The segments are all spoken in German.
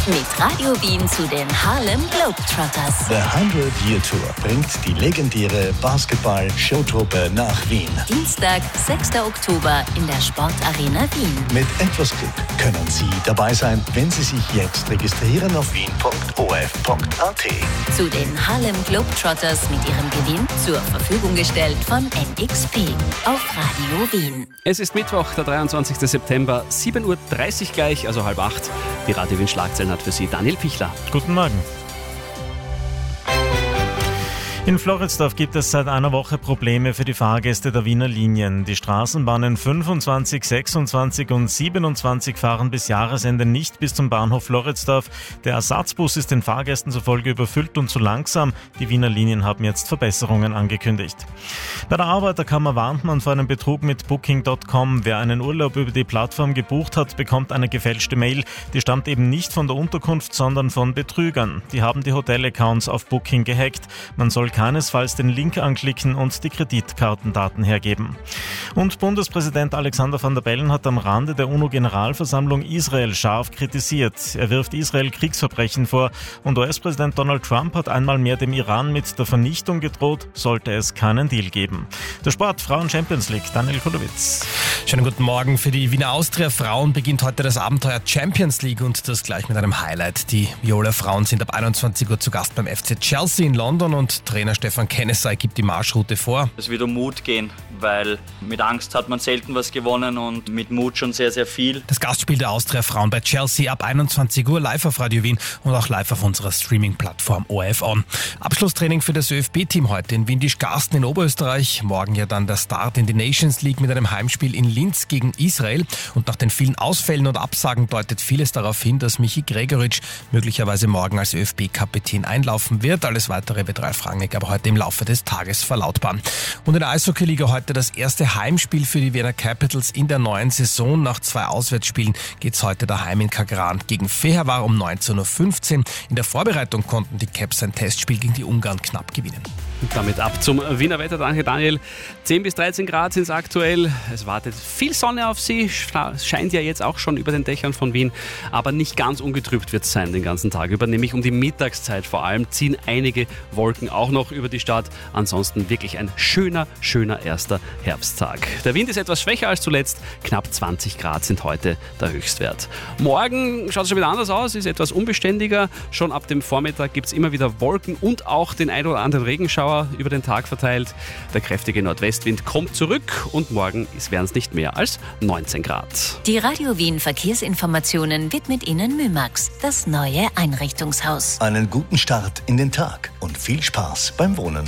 Mit Radio Wien zu den Harlem Globetrotters. The 100-Year-Tour bringt die legendäre Basketball-Showtruppe nach Wien. Dienstag, 6. Oktober in der Sportarena Wien. Mit etwas Glück können Sie dabei sein, wenn Sie sich jetzt registrieren auf wien.of.at. Zu den Harlem Globetrotters mit ihrem Gewinn zur Verfügung gestellt von NXP auf Radio Wien. Es ist Mittwoch, der 23. September, 7.30 Uhr gleich, also 7:30. Die Radio Wien Schlagzeilen hat für Sie Daniel Pichler. Guten Morgen. In Floridsdorf gibt es seit einer Woche Probleme für die Fahrgäste der Wiener Linien. Die Straßenbahnen 25, 26 und 27 fahren bis Jahresende nicht bis zum Bahnhof Floridsdorf. Der Ersatzbus ist den Fahrgästen zufolge überfüllt und zu langsam. Die Wiener Linien haben jetzt Verbesserungen angekündigt. Bei der Arbeiterkammer warnt man vor einem Betrug mit Booking.com. Wer einen Urlaub über die Plattform gebucht hat, bekommt eine gefälschte Mail. Die stammt eben nicht von der Unterkunft, sondern von Betrügern. Die haben die Hotelaccounts auf Booking gehackt. Man soll keinesfalls den Link anklicken und die Kreditkartendaten hergeben. Und Bundespräsident Alexander Van der Bellen hat am Rande der UNO-Generalversammlung Israel scharf kritisiert. Er wirft Israel Kriegsverbrechen vor und US-Präsident Donald Trump hat einmal mehr dem Iran mit der Vernichtung gedroht, sollte es keinen Deal geben. Der Sport Frauen Champions League, Daniel Kulowitz. Schönen guten Morgen. Für die Wiener Austria Frauen beginnt heute das Abenteuer Champions League und das gleich mit einem Highlight. Die Viola Frauen sind ab 21 Uhr zu Gast beim FC Chelsea in London und Trainer Stefan Kennesey gibt die Marschroute vor. Es wird um Mut gehen, weil mit Angst hat man selten was gewonnen und mit Mut schon sehr, sehr viel. Das Gastspiel der Austria Frauen bei Chelsea ab 21 Uhr live auf Radio Wien und auch live auf unserer Streaming-Plattform ORF On. Abschlusstraining für das ÖFB-Team heute in Windisch-Garsten in Oberösterreich. Morgen ja dann der Start in die Nations League mit einem Heimspiel in Linz gegen Israel. Und nach den vielen Ausfällen und Absagen deutet vieles darauf hin, dass Michi Gregoritsch möglicherweise morgen als ÖFB-Kapitän einlaufen wird. Alles weitere wird Ralf Rangnick aber heute im Laufe des Tages verlautbaren. Und in der Eishockey-Liga heute das erste Heimspiel für die Wiener Capitals in der neuen Saison. Nach 2 Auswärtsspielen geht es heute daheim in Kagran gegen Fehervar um 19.15 Uhr. In der Vorbereitung konnten die Caps ein Testspiel gegen die Ungarn knapp gewinnen. Und damit ab zum Wiener Wetter. Danke, Daniel. 10 bis 13 Grad sind es aktuell. Es wartet viel Sonne auf Sie. Scheint ja jetzt auch schon über den Dächern von Wien. Aber nicht ganz ungetrübt wird es sein den ganzen Tag über. Nämlich um die Mittagszeit vor allem ziehen einige Wolken auch noch über die Stadt. Ansonsten wirklich ein schöner erster Herbsttag. Der Wind ist etwas schwächer als zuletzt. Knapp 20 Grad sind heute der Höchstwert. Morgen schaut es schon wieder anders aus. Ist etwas unbeständiger. Schon ab dem Vormittag gibt es immer wieder Wolken und auch den ein oder anderen Regenschauer über den Tag verteilt. Der kräftige Nordwestwind kommt zurück und morgen wären es nicht mehr als 19 Grad. Die Radio Wien Verkehrsinformationen widmet Ihnen Mymax, das neue Einrichtungshaus. Einen guten Start in den Tag und viel Spaß beim Wohnen.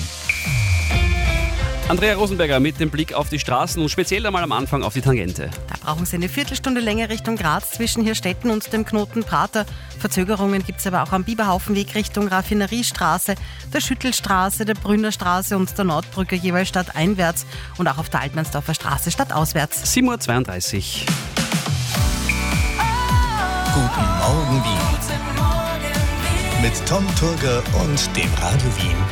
Andrea Rosenberger mit dem Blick auf die Straßen und speziell einmal am Anfang auf die Tangente. Da brauchen Sie eine Viertelstunde länger Richtung Graz zwischen Hirstetten und dem Knoten Prater. Verzögerungen gibt es aber auch am Biberhaufenweg Richtung Raffineriestraße, der Schüttelstraße, der Brünnerstraße und der Nordbrücke jeweils stadteinwärts und auch auf der Altmannsdorfer Straße stadtauswärts. 7.32 Uhr. Guten Morgen Wien. Mit Tom Turger und dem Radio Wien